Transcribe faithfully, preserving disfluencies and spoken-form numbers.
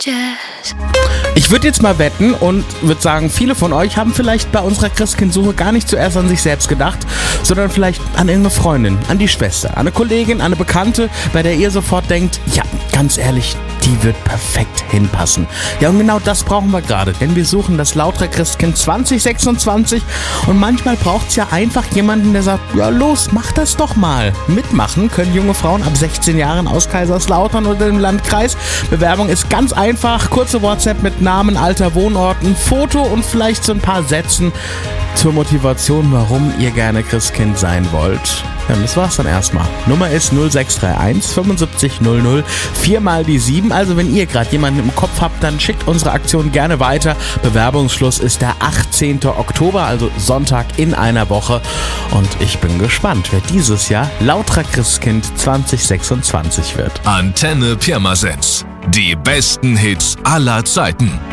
Jazz. Ich würde jetzt mal wetten und würde sagen, viele von euch haben vielleicht bei unserer Christkindsuche gar nicht zuerst an sich selbst gedacht, sondern vielleicht an irgendeine Freundin, an die Schwester, an eine Kollegin, an eine Bekannte, bei der ihr sofort denkt, ja, ganz ehrlich, die wird perfekt hinpassen. Ja, und genau das brauchen wir gerade, denn wir suchen das Lautra Christkind zwanzig sechsundzwanzig und manchmal braucht es ja einfach jemanden, der sagt, ja los, mach das doch mal. Mitmachen können junge Frauen ab sechzehn Jahren aus Kaiserslautern oder dem Landkreis. Bewerbung ist ganz einfach, kurze WhatsApp mit Namen, Alter, Wohnort, ein Foto und vielleicht so ein paar Sätzen zur Motivation, warum ihr gerne Christkind sein wollt. Ja, das war's dann erstmal. Nummer ist null sechs drei eins fünfundsiebzig null null vier mal die sieben. Also wenn ihr gerade jemanden im Kopf habt, dann schickt unsere Aktion gerne weiter. Bewerbungsschluss ist der achtzehnten Oktober, also Sonntag in einer Woche. Und ich bin gespannt, wer dieses Jahr Lautra Christkind zwanzig sechsundzwanzig wird. Antenne Pirmasens. Die besten Hits aller Zeiten.